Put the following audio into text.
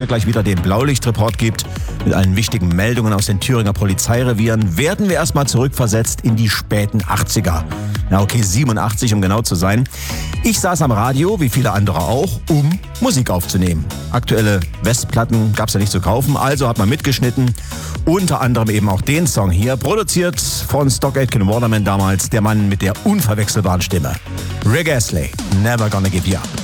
gleich wieder den Blaulichtreport gibt mit allen wichtigen Meldungen aus den Thüringer Polizeirevieren, werden wir erstmal zurückversetzt in die späten 80er. Na okay, 87, um genau zu sein. Ich saß am Radio, wie viele andere auch, um Musik aufzunehmen. Aktuelle Westplatten gab's ja nicht zu kaufen, also hat man mitgeschnitten. Unter anderem eben auch den Song hier, produziert von Stock Aitken Waterman damals, der Mann mit der unverwechselbaren Stimme. Rick Astley, Never Gonna Give You Up.